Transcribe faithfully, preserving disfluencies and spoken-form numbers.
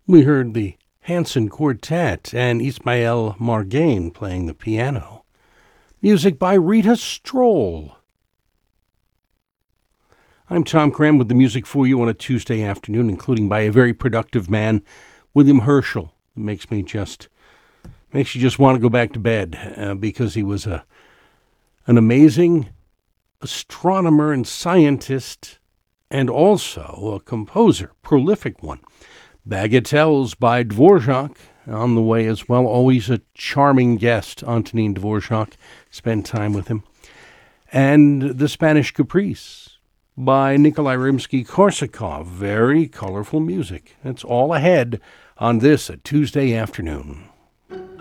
We heard the Hanson Quartet and Ismael Margain playing the piano. Music by Rita Stroll. I'm Tom Cram with the music for you on a Tuesday afternoon, including by a very productive man, William Herschel. It makes me just, makes you just want to go back to bed uh, because he was a an amazing astronomer and scientist and also a composer, prolific one. Bagatelles by Dvorak on the way as well. Always a charming guest, Antonin Dvorak. Spent time with him. And The Spanish Caprice by Nikolai Rimsky-Korsakov. Very colorful music. That's all ahead on this a Tuesday afternoon.